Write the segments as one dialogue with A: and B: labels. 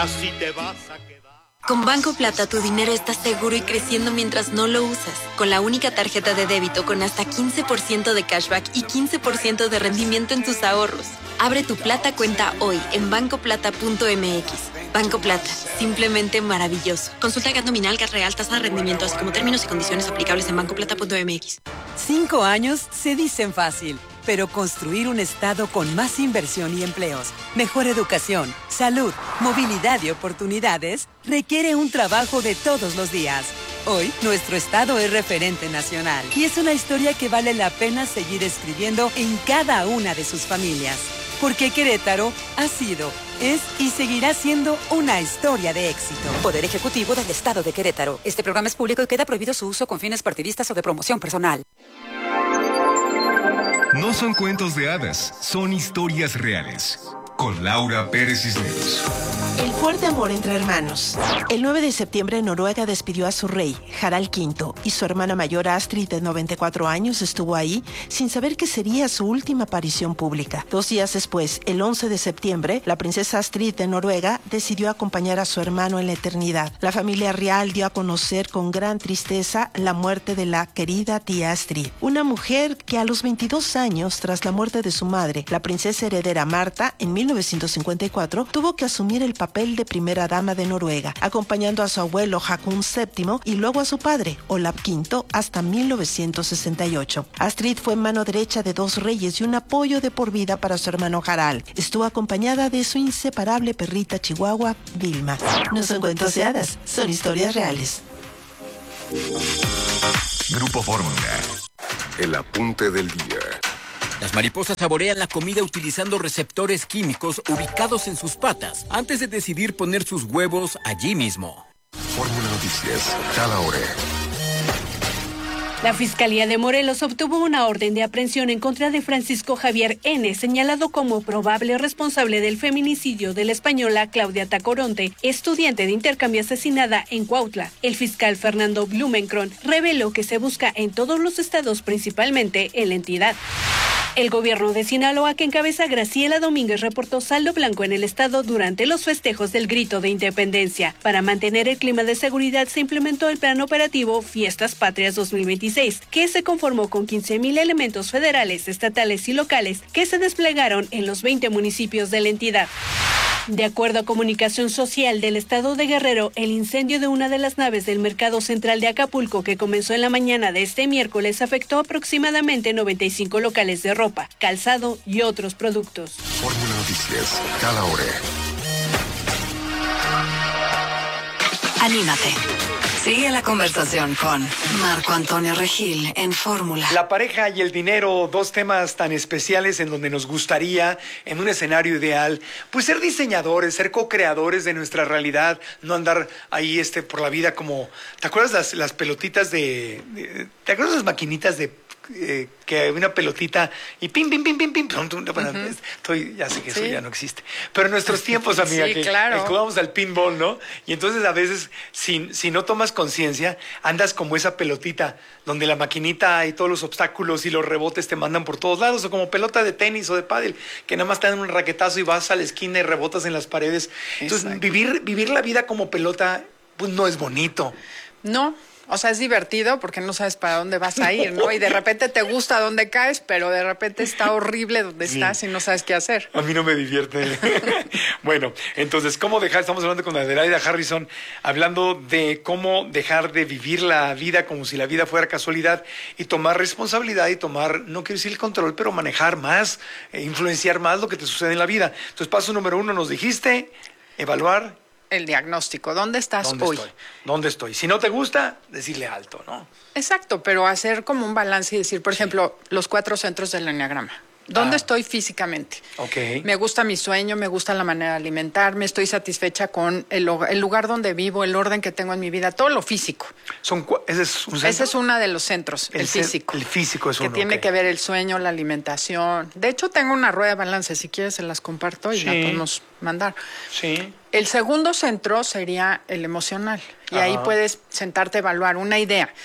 A: Así te vas a quedar.
B: Con Banco Plata tu dinero está seguro y creciendo mientras no lo usas. Con la única tarjeta de débito con hasta 15% de cashback y 15% de rendimiento en tus ahorros. Abre tu Plata cuenta hoy en bancoplata.mx. Banco Plata, simplemente maravilloso. Consulta GAT nominal, GAT real, tasa de rendimiento, así como términos y condiciones aplicables en bancoplata.mx.
C: 5 años se dicen fácil, pero construir un estado con más inversión y empleos, mejor educación, salud, movilidad y oportunidades requiere un trabajo de todos los días. Hoy, nuestro estado es referente nacional y es una historia que vale la pena seguir escribiendo en cada una de sus familias. Porque Querétaro ha sido, es y seguirá siendo una historia de éxito.
D: Poder Ejecutivo del Estado de Querétaro. Este programa es público y queda prohibido su uso con fines partidistas o de promoción personal.
E: No son cuentos de hadas, son historias reales. Con Laura Pérez Cisneros.
F: El fuerte amor entre hermanos. El 9 de septiembre Noruega despidió a su rey, Harald V, y su hermana mayor Astrid, de 94 años, estuvo ahí sin saber que sería su última aparición pública. 2 días después, el 11 de septiembre, la princesa Astrid de Noruega decidió acompañar a su hermano en la eternidad. La familia real dio a conocer con gran tristeza la muerte de la querida tía Astrid, una mujer que a los 22 años, tras la muerte de su madre, la princesa heredera Marta, en 1954, tuvo que asumir el papel de primera dama de Noruega, acompañando a su abuelo Haakon VII y luego a su padre, Olav V, hasta 1968. Astrid fue mano derecha de 2 reyes y un apoyo de por vida para su hermano Harald. Estuvo acompañada de su inseparable perrita chihuahua, Vilma. No son cuentos de hadas, son historias reales.
E: Grupo Fórmula. El apunte del día.
G: Las mariposas saborean la comida utilizando receptores químicos ubicados en sus patas antes de decidir poner sus huevos allí mismo.
E: Fórmula Noticias, cada hora.
H: La Fiscalía de Morelos obtuvo una orden de aprehensión en contra de Francisco Javier N., señalado como probable responsable del feminicidio de la española Claudia Tacoronte, estudiante de intercambio asesinada en Cuautla. El fiscal Fernando Blumenkron reveló que se busca en todos los estados, principalmente en la entidad. El gobierno de Sinaloa, que encabeza Graciela Domínguez, reportó saldo blanco en el estado durante los festejos del Grito de Independencia. Para mantener el clima de seguridad se implementó el plan operativo Fiestas Patrias 2026, que se conformó con 15,000 elementos federales, estatales y locales que se desplegaron en los 20 municipios de la entidad. De acuerdo a Comunicación Social del Estado de Guerrero, el incendio de una de las naves del Mercado Central de Acapulco, que comenzó en la mañana de este miércoles, afectó aproximadamente 95 locales de ropa, calzado y otros productos.
E: Fórmula Noticias, cada hora.
D: Anímate. Sigue la conversación con Marco Antonio Regil en Fórmula.
I: La pareja y el dinero, 2 temas tan especiales en donde nos gustaría, en un escenario ideal, pues ser diseñadores, ser co-creadores de nuestra realidad, no andar ahí por la vida como... ¿Te acuerdas las pelotitas ¿te acuerdas las maquinitas de... que hay una pelotita y pim, pim, pim, pim, pim, bueno, ya sé que eso ya no existe, pero en nuestros tiempos, amiga,
J: sí,
I: que
J: claro,
I: jugábamos al pinball, ¿no? Y entonces a veces, si no tomas conciencia, andas como esa pelotita donde la maquinita y todos los obstáculos y los rebotes te mandan por todos lados, o como pelota de tenis o de pádel, que nada más te dan un raquetazo y vas a la esquina y rebotas en las paredes. Entonces, vivir la vida como pelota, pues no es bonito.
J: No. O sea, es divertido porque no sabes para dónde vas a ir, ¿no? Y de repente te gusta dónde caes, pero de repente está horrible donde estás y no sabes qué hacer.
I: A mí no me divierte. Bueno, entonces, ¿cómo dejar? Estamos hablando con Adelaida Harrison, hablando de cómo dejar de vivir la vida como si la vida fuera casualidad y tomar responsabilidad y tomar, no quiero decir el control, pero manejar más, influenciar más lo que te sucede en la vida. Entonces, paso número 1, nos dijiste, evaluar.
J: El diagnóstico. ¿Dónde estás hoy?
I: ¿Dónde estoy? Si no te gusta, decirle alto, ¿no?
J: Exacto, pero hacer como un balance y decir, por ejemplo, los 4 centros del enneagrama. ¿Dónde estoy físicamente?
I: Okay.
J: Me gusta mi sueño, me gusta la manera de alimentarme, estoy satisfecha con el lugar donde vivo, el orden que tengo en mi vida, todo lo físico.
I: ¿Ese es un centro?
J: Ese es uno de los centros, el físico.
I: El físico es uno.
J: Que tiene que ver el sueño, la alimentación. De hecho, tengo una rueda de balance, si quieres se las comparto y la podemos mandar.
I: Sí.
J: El segundo centro sería el emocional. Y ahí puedes sentarte a evaluar una idea.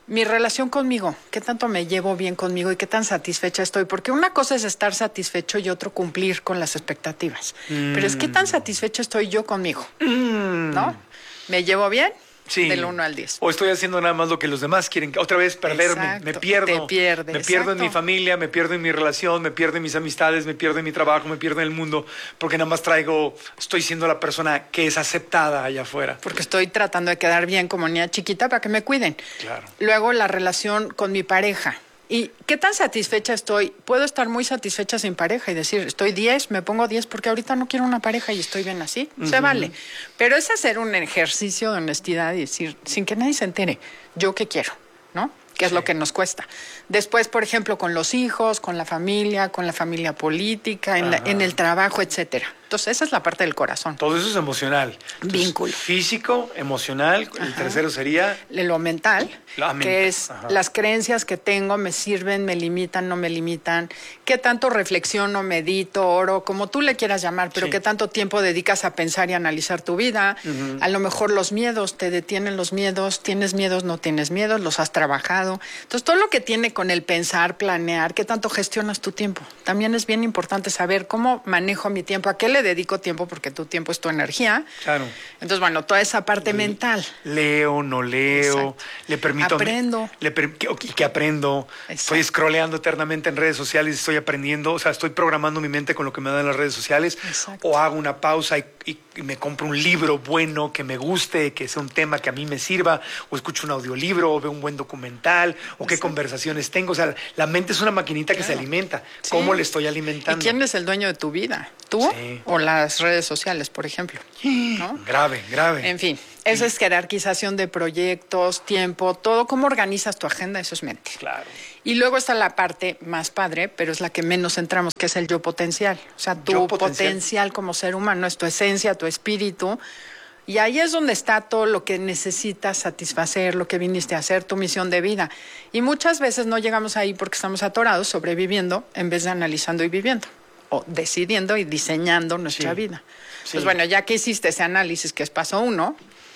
J: Mi relación conmigo, qué tanto me llevo bien conmigo y qué tan satisfecha estoy. Porque una cosa es estar satisfecho y otro cumplir con las expectativas. Pero es qué tan satisfecha estoy yo conmigo, ¿no? ¿Me llevo bien?
I: Sí.
J: Del 1 al 10.
I: O estoy haciendo nada más lo que los demás quieren. Otra vez perderme.
J: Exacto,
I: Me pierdo.
J: te pierdes,
I: Me pierdo en
J: exacto.
I: mi familia, me pierdo en mi relación, me pierdo en mis amistades, me pierdo en mi trabajo, me pierdo en el mundo. Porque nada más estoy siendo la persona que es aceptada allá afuera.
J: Porque estoy tratando de quedar bien como niña chiquita para que me cuiden.
I: Claro.
J: Luego la relación con mi pareja. ¿Y qué tan satisfecha estoy? Puedo estar muy satisfecha sin pareja y decir, estoy 10, me pongo 10 porque ahorita no quiero una pareja y estoy bien así. Se vale. Pero es hacer un ejercicio de honestidad y decir, sin que nadie se entere, ¿yo qué quiero? ¿No? Que es lo que nos cuesta. Después, por ejemplo, con los hijos, con la familia política, en el trabajo, etcétera. Entonces, esa es la parte del corazón.
I: Todo eso es emocional. Entonces,
J: vínculo.
I: Físico, emocional. El tercero sería...
J: Lo mental, que es
I: Ajá.
J: las creencias que tengo, me sirven, me limitan, no me limitan. ¿Qué tanto reflexiono, medito, oro, como tú le quieras llamar, pero
I: Sí.
J: qué tanto tiempo dedicas a pensar y analizar tu vida? A lo mejor los miedos, te detienen los miedos, tienes miedos, no tienes miedos, los has trabajado. Entonces, todo lo que tiene con el pensar, planear, qué tanto gestionas tu tiempo. También es bien importante saber cómo manejo mi tiempo, a qué le dedico tiempo, porque tu tiempo es tu energía.
I: Claro.
J: Entonces, bueno, toda esa parte mental.
I: Leo, no leo,
J: Exacto.
I: le permito...
J: Aprendo.
I: ¿Qué aprendo?
J: Exacto.
I: Estoy scrolleando eternamente en redes sociales, estoy aprendiendo, o sea, estoy programando mi mente con lo que me dan las redes sociales.
J: Exacto.
I: O hago una pausa y me compro un libro bueno que me guste, que sea un tema que a mí me sirva, o escucho un audiolibro, o veo un buen documental, o qué conversaciones tengo. O sea, la mente es una maquinita que se alimenta.
J: Sí.
I: ¿Cómo le estoy alimentando?
J: ¿Y quién es el dueño de tu vida? ¿Tú
I: Sí.
J: o las redes sociales, por ejemplo? ¿No?
I: Grave, grave.
J: En fin, eso es jerarquización de proyectos, tiempo, todo. ¿Cómo organizas tu agenda? Eso es mente.
I: Claro.
J: Y luego está la parte más padre, pero es la que menos centramos, que es el yo potencial. O sea, tu
I: Yo potencial.
J: potencial como ser humano es tu esencia, tu espíritu. Y ahí es donde está todo lo que necesitas satisfacer, lo que viniste a hacer, tu misión de vida. Y muchas veces no llegamos ahí porque estamos atorados, sobreviviendo, en vez de analizando y viviendo. O decidiendo y diseñando nuestra
I: Sí.
J: vida.
I: Sí.
J: Pues bueno, ya que hiciste ese análisis, que es paso 1,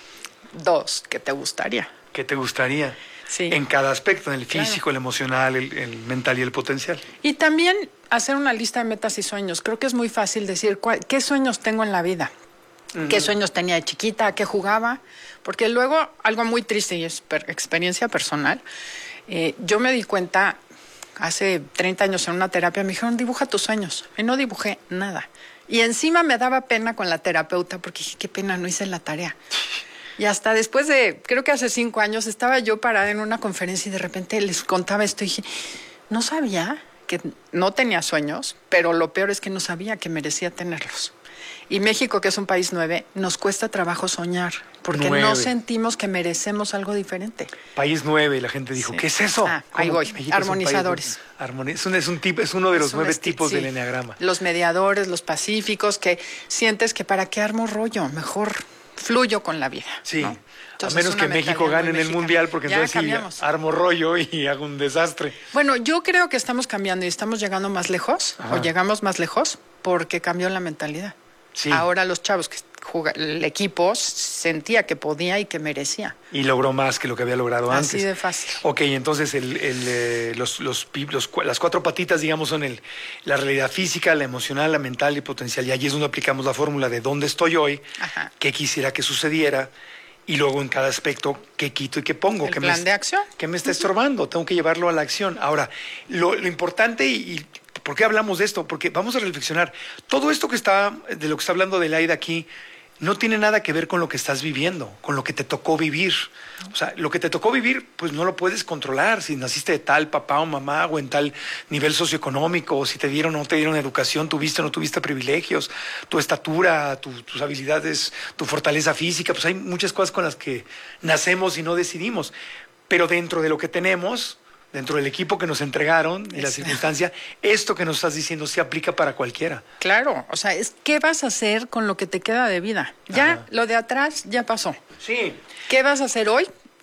J: 2, ¿qué te gustaría?
I: ¿Qué te gustaría?
J: Sí.
I: En cada aspecto, en el
J: Claro.
I: físico, el emocional, el mental y el potencial.
J: Y también hacer una lista de metas y sueños. Creo que es muy fácil decir qué sueños tengo en la vida, qué sueños tenía de chiquita, a qué jugaba. Porque luego, algo muy triste y es experiencia personal, yo me di cuenta hace 30 años en una terapia, me dijeron, dibuja tus sueños. Y no dibujé nada. Y encima me daba pena con la terapeuta porque dije, qué pena, no hice la tarea. Y hasta después de, creo que hace 5 años, estaba yo parada en una conferencia y de repente les contaba esto y dije, no sabía que no tenía sueños, pero lo peor es que no sabía que merecía tenerlos. Y México, que es un país 9, nos cuesta trabajo soñar, porque
I: 9.
J: no sentimos que merecemos algo diferente.
I: País 9, la gente dijo,
J: Sí.
I: ¿qué es eso?
J: Ahí
I: ¿Cómo
J: voy,
I: que México es un país
J: armonizadores.
I: Es uno de los
J: Es un
I: 9
J: esti-
I: tipos
J: sí.
I: del eneagrama.
J: Los mediadores, los pacíficos, que sientes que para qué armo rollo, mejor fluyo con la vida.
I: Sí,
J: ¿no?
I: a
J: Entonces,
I: menos
J: una
I: que México
J: mentalidad
I: gane
J: muy
I: en el
J: mexicana.
I: Mundial, porque
J: Ya
I: entonces sí,
J: cambiamos.
I: armo rollo y hago un desastre.
J: Bueno, yo creo que estamos cambiando y estamos llegando más lejos,
I: Ajá.
J: o llegamos más lejos, porque cambió la mentalidad.
I: Sí.
J: Ahora los chavos que el equipo sentía que podía y que merecía.
I: Y logró más que lo que había logrado antes.
J: Así de fácil.
I: Ok, entonces las 4 patitas, digamos, son la realidad física, la emocional, la mental y potencial. Y allí es donde aplicamos la fórmula de dónde estoy hoy,
J: Ajá.
I: qué quisiera que sucediera, y luego en cada aspecto qué quito y qué pongo.
J: El
I: qué
J: plan de acción.
I: ¿Qué me está estorbando? Tengo que llevarlo a la acción. Ahora, lo importante y ¿por qué hablamos de esto? Porque vamos a reflexionar. Todo esto de lo que está hablando Adelaida aquí, no tiene nada que ver con lo que estás viviendo, con lo que te tocó vivir. O sea, lo que te tocó vivir, pues no lo puedes controlar. Si naciste de tal papá o mamá o en tal nivel socioeconómico, o si te dieron o no te dieron educación, tuviste o no tuviste privilegios, tu estatura, tus habilidades, tu fortaleza física, pues hay muchas cosas con las que nacemos y no decidimos. Pero dentro de lo que tenemos, dentro del equipo que nos entregaron y la circunstancia, esto que nos estás diciendo se aplica para cualquiera.
J: Claro, o sea, ¿qué vas a hacer con lo que te queda de vida? Ya
I: Ajá.
J: lo de atrás ya pasó.
I: Sí.
J: ¿Qué vas a hacer hoy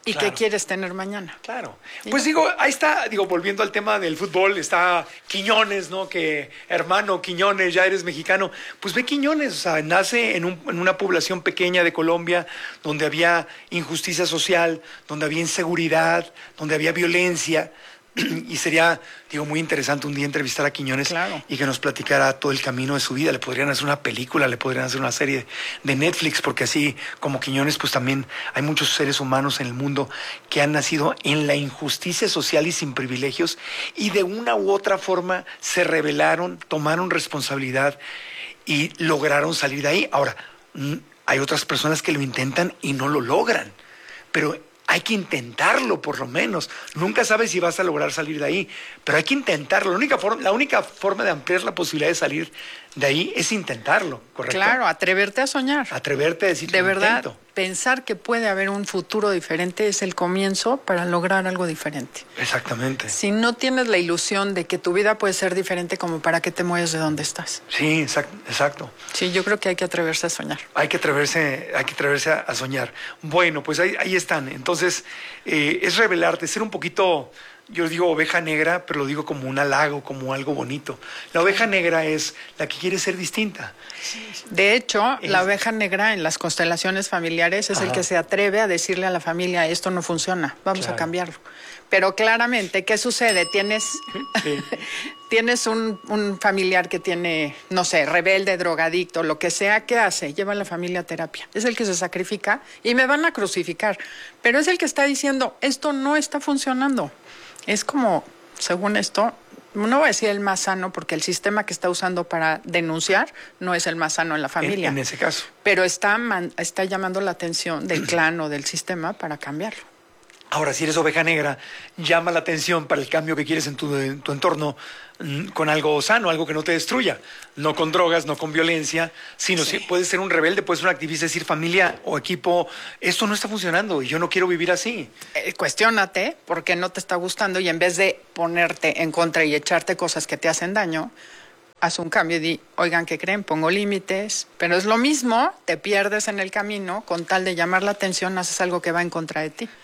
J: ¿Y
I: Claro.
J: qué quieres tener mañana?
I: Claro. Pues digo, ahí está, volviendo al tema del fútbol, está Quiñones, ¿no? Que hermano Quiñones, ya eres mexicano. Pues ve Quiñones, o sea, nace en una población pequeña de Colombia, donde había injusticia social, donde había inseguridad, donde había violencia. Y sería, muy interesante un día entrevistar a Quiñones.
J: Claro.
I: Y que nos platicara todo el camino de su vida. Le podrían hacer una película, le podrían hacer una serie de Netflix, porque así como Quiñones, pues también hay muchos seres humanos en el mundo que han nacido en la injusticia social y sin privilegios, y de una u otra forma se rebelaron, tomaron responsabilidad y lograron salir de ahí. Ahora, hay otras personas que lo intentan y no lo logran, pero hay que intentarlo, por lo menos. Nunca sabes si vas a lograr salir de ahí, pero hay que intentarlo. La única forma de ampliar la posibilidad de salir de ahí es intentarlo, ¿correcto?
J: Claro, atreverte a soñar.
I: Atreverte a decir
J: De
I: "Lo
J: verdad,
I: intento".
J: pensar que puede haber un futuro diferente es el comienzo para lograr algo diferente.
I: Exactamente.
J: Si no tienes la ilusión de que tu vida puede ser diferente, como para que te mueves de donde estás.
I: Sí, exacto.
J: Sí, yo creo que hay que atreverse a soñar.
I: Hay que atreverse a soñar. Bueno, pues ahí están. Entonces, es revelarte, ser un poquito, yo digo oveja negra, pero lo digo como un halago, como algo bonito. La oveja negra es la que quiere ser distinta.
J: De hecho, la oveja negra en las constelaciones familiares es el
I: Ajá.
J: que se atreve a decirle a la familia, esto no funciona, vamos
I: Claro.
J: a cambiarlo. Pero claramente, ¿qué sucede? Tienes un familiar que tiene, no sé, rebelde, drogadicto, lo que sea, ¿qué hace? Lleva a la familia a terapia. Es el que se sacrifica y me van a crucificar. Pero es el que está diciendo, esto no está funcionando. Es como, según esto, no voy a decir el más sano, porque el sistema que está usando para denunciar no es el más sano en la familia.
I: En ese caso.
J: Pero está llamando la atención del clan o del sistema para cambiarlo.
I: Ahora, si eres oveja negra, llama la atención para el cambio que quieres en tu entorno, con algo sano, algo que no te destruya. No con drogas, no con violencia, sino si puedes ser un rebelde, puedes ser un activista, decir familia o equipo, esto no está funcionando y yo no quiero vivir así.
J: Cuestiónate por qué no te está gustando, y en vez de ponerte en contra y echarte cosas que te hacen daño, haz un cambio y di, oigan, ¿qué creen? Pongo límites, pero es lo mismo, te pierdes en el camino, con tal de llamar la atención, haces algo que va en contra de ti.